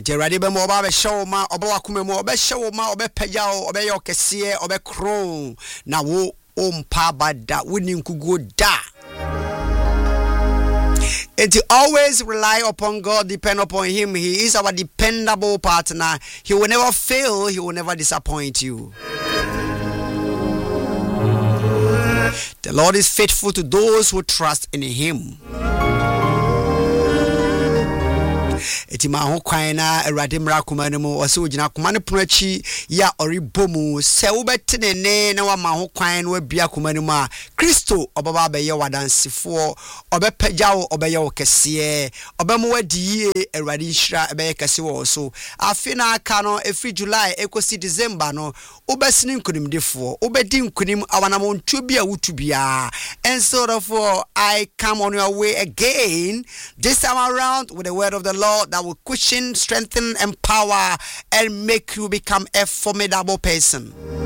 Awurade be mo ba be show ma oba akoma mu obe show ma obe pagya obe ye okese obe kron na wo ompa bada woni nkugo da. And to always rely upon God, depend upon Him. He is our dependable partner. He will never fail. He will never disappoint you. The Lord is faithful to those who trust in Him. Etima ho kwan na Awurade mra kuma no mu ose ogina kuma no prochi ya oribomu se wobetenene na wa ma ho kwan no abia kuma no mu a Kristo obaba be ye wadansefo obepagya wo obeye wo kese obemu wadie Awurade nhira be kese wo so afi na aka no every July ekosi December no obesini nkunimdefo obedi nkunim awanamo ntu bia wutubia. And so therefore I come on your way again this time around with the word of the Lord that will cushion, strengthen, empower, and make you become a formidable person.